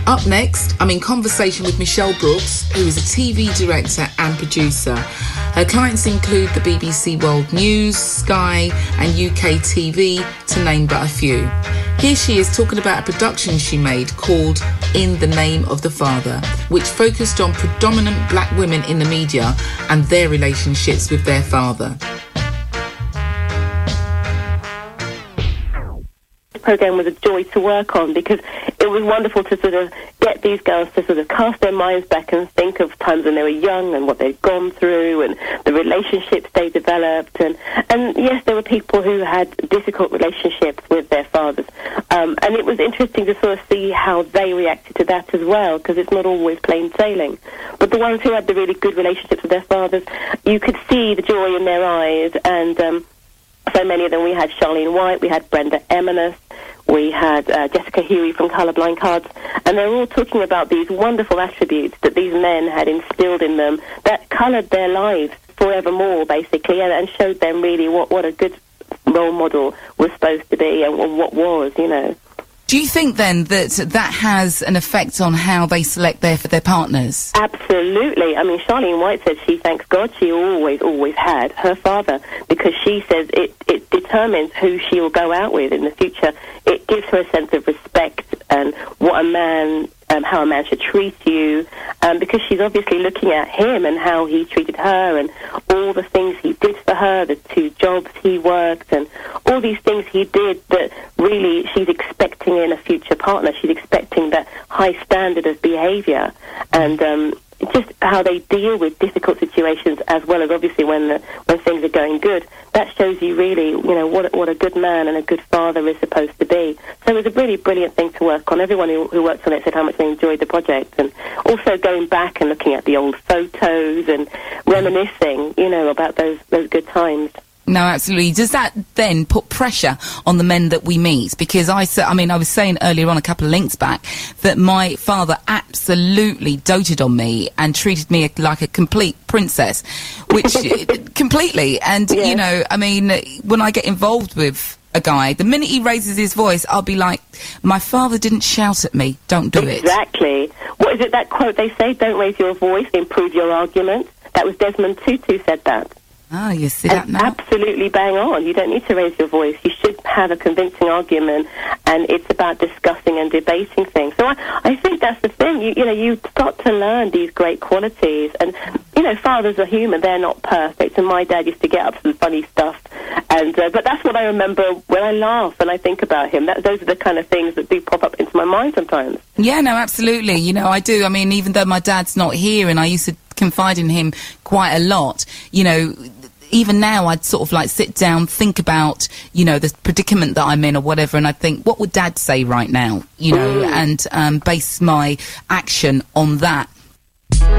Up next, I'm in conversation with Michelle Brooks, who is a TV director and producer. Her clients include the BBC World News, Sky and UK TV, to name but a few. Here she is talking about a production she made called In the Name of the Father, which focused on predominant black women in the media and their relationships with their father. Program was a joy to work on because it was wonderful to sort of get these girls to sort of cast their minds back and think of times when they were young and what they'd gone through and the relationships they developed, and yes, there were people who had difficult relationships with their fathers, and it was interesting to sort of see how they reacted to that as well, because it's not always plain sailing. But the ones who had the really good relationships with their fathers, you could see the joy in their eyes, and so many of them. We had Charlene White, we had Brenda Emanis, we had Jessica Huey from Colourblind Cards, and they're all talking about these wonderful attributes that these men had instilled in them that coloured their lives forevermore, basically, and showed them really what a good role model was supposed to be and what was, you know. Do you think then that that has an effect on how they select their partners? Absolutely. I mean, Charlene White said she thanks God she always had her father, because she says it determines who she will go out with in the future. It gives her a sense of respect and what a man, how a man should treat you, because she's obviously looking at him and how he treated her and all the things he did for her, the 2 jobs he worked and all these things he did that really she's expecting in a future partner. She's expecting that high standard of behaviour and just how they deal with difficult situations, as well as obviously when things are going good. That shows you really, you know, what a good man and a good father is supposed to be. So it was a really brilliant thing to work on. Everyone who worked on it said how much they enjoyed the project, and also going back and looking at the old photos and reminiscing, you know, about those good times. No, absolutely. Does that then put pressure on the men that we meet? Because I was saying earlier on, a couple of links back, that my father absolutely doted on me and treated me like a complete princess, which completely. And, yeah. You know, I mean, when I get involved with a guy, the minute he raises his voice, I'll be like, my father didn't shout at me, don't do it. Exactly. What is it, that quote they say, don't raise your voice, improve your argument? That was Desmond Tutu said that. Oh, you see that now? Absolutely bang on. You don't need to raise your voice. You should have a convincing argument, and it's about discussing and debating things. So I think that's the thing. You know, you start to learn these great qualities, and you know, fathers are human. They're not perfect, and my dad used to get up to some funny stuff, and but that's what I remember when I laugh and I think about him. Those are the kind of things that do pop up into my mind sometimes. Yeah, no, absolutely. You know, I do. I mean, even though my dad's not here, and I used to confide in him quite a lot, you know, even now I'd sort of like sit down, think about, you know, the predicament that I'm in or whatever, and I'd think, what would Dad say right now? You know, and base my action on that.